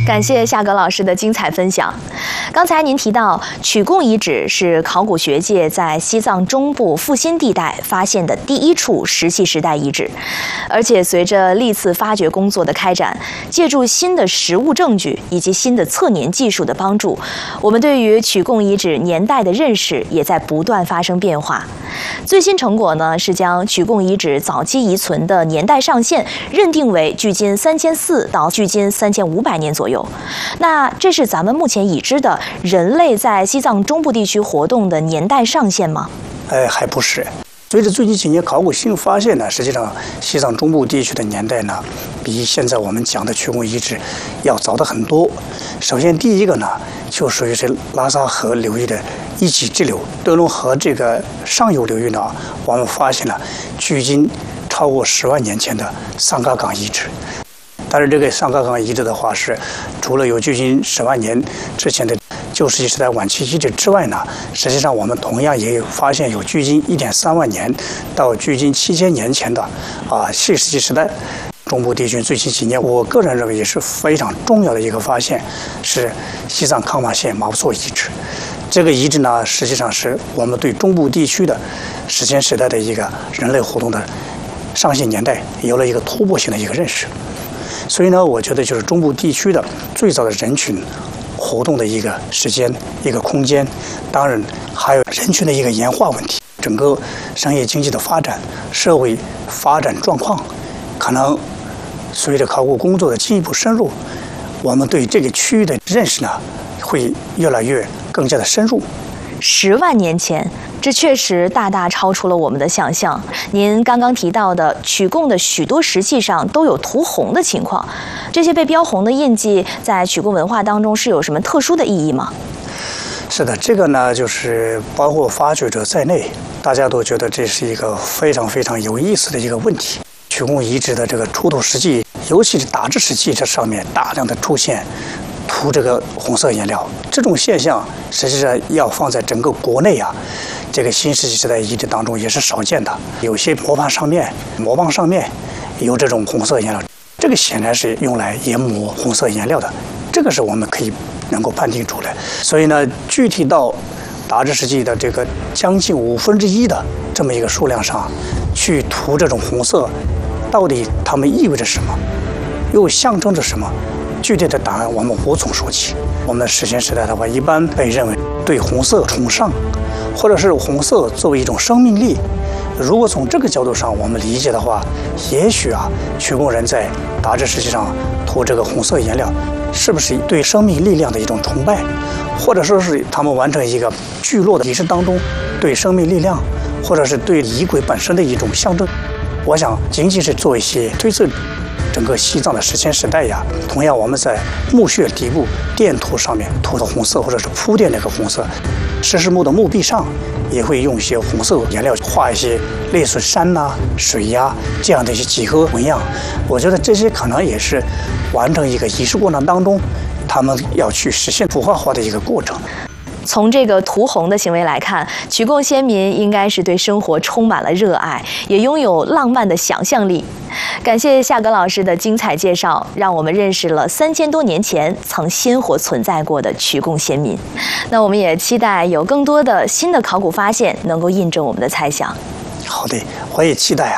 感谢夏格老师的精彩分享。刚才您提到曲贡遗址是考古学界在西藏中部复兴地带发现的第一处石器时代遗址，而且随着历次发掘工作的开展，借助新的实物证据以及新的测年技术的帮助，我们对于曲贡遗址年代的认识也在不断发生变化。最新成果呢是将曲贡遗址早期遗存的年代上限认定为距今3400到距今3500年左右。那这是咱们目前已知的人类在西藏中部地区活动的年代上限吗？ 还不是。随着最近几年考古新发现呢，实际上西藏中部地区的年代呢，比现在我们讲的曲贡遗址要早得很多。首先，第一个呢，就属于是拉萨河流域的一级支流，德隆河这个上游流域呢，我们发现了距今超过10万年前的桑嘎岗遗址。但是这个桑嘎岗遗址的话是，除了有距今10万年之前的旧石器时代晚期遗址之外呢，实际上我们同样也有发现有距今1.3万年到距今7000年前的新石器时代。中部地区最近几年，我个人认为也是非常重要的一个发现，是西藏康玛县毛措遗址。这个遗址呢，实际上是我们对中部地区的史前时代的一个人类活动的上限年代有了一个突破性的一个认识。所以呢，我觉得就是中部地区的最早的人群活动的一个时间、一个空间，当然还有人群的一个演化问题，整个商业经济的发展、社会发展状况，可能随着考古工作的进一步深入，我们对这个区域的认识呢，会越来越更加的深入。 10万年前，这确实大大超出了我们的想象。您刚刚提到的曲贡的许多石器上都有涂红的情况，这些被标红的印记在曲贡文化当中是有什么特殊的意义吗？ 是的，这个呢，就是包括发掘者在内，大家都觉得这是一个非常非常有意思的一个问题。曲贡遗址的这个出土石器，尤其是打制石器，这上面大量的出现涂这个红色颜料，这种现象实际上要放在整个国内这个新石器时代遗址当中也是少见的。有些模棒上面有这种红色颜料，这个显然是用来研磨红色颜料的，这个是我们可以能够判定出来。所以呢，具体到打制石器的这个将近1/5的这么一个数量上去涂这种红色，到底它们意味着什么，又象征着什么？具体的答案我们无从说起。我们史前时代的话，一般被认为对红色崇尚，或者是红色作为一种生命力。如果从这个角度上我们理解的话，也许曲贡人在打制石器上涂这个红色颜料，是不是对生命力量的一种崇拜，或者说是他们完成一个聚落的仪式当中对生命力量，或者是对仪轨本身的一种象征？我想仅仅是做一些推测。整个西藏的史前时代同样我们在墓穴底部垫土上面涂的红色，或者是铺垫那个红色，石室墓的墓壁上也会用一些红色颜料画一些类似山水这样的一些几何纹样。我觉得这些可能也是完成一个仪式过程当中，他们要去实现符号化的一个过程。 从这个涂红的行为来看，曲贡先民应该是对生活充满了热爱，也拥有浪漫的想象力。感谢夏格老师的精彩介绍，让我们认识了3000多年前曾鲜活存在过的曲贡先民。那我们也期待有更多的新的考古发现能够印证我们的猜想。 好的，我也期待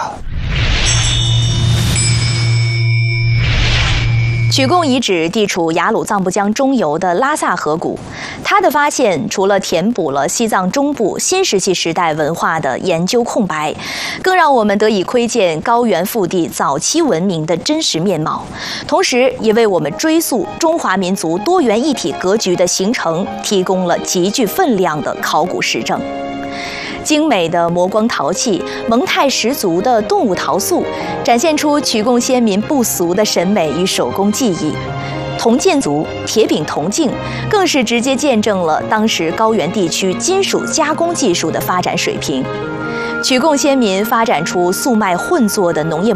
曲贡遗址地处雅鲁藏布江中游的拉萨河谷，它的发现除了填补了西藏中部新石器时代文化的研究空白，更让我们得以窥见高原腹地早期文明的真实面貌，同时也为我们追溯中华民族多元一体格局的形成提供了极具分量的考古实证。精美的磨光陶器，蒙太十足的动物陶塑，展现出曲贡先民不俗的审美与手工技艺。铜剑族、铁柄铜镜，更是直接见证了当时高原地区金属加工技术的发展水平。曲贡先民发展出素麦混作的农业